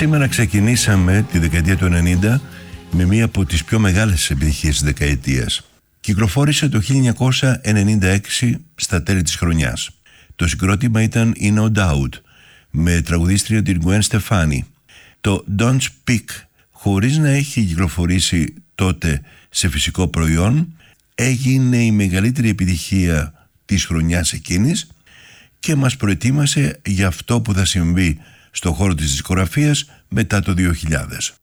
Σήμερα ξεκινήσαμε τη δεκαετία του 90 με μία από τις πιο μεγάλες επιτυχίες της δεκαετίας. Κυκλοφόρησε το 1996 στα τέλη της χρονιάς. Το συγκρότημα ήταν η No Doubt με τραγουδίστρια την Gwen Stefani. Το Don't Speak, χωρίς να έχει κυκλοφορήσει τότε σε φυσικό προϊόν, έγινε η μεγαλύτερη επιτυχία της χρονιάς εκείνης και μας προετοίμασε για αυτό που θα συμβεί στο χώρο της δισκογραφίας μετά το 2000.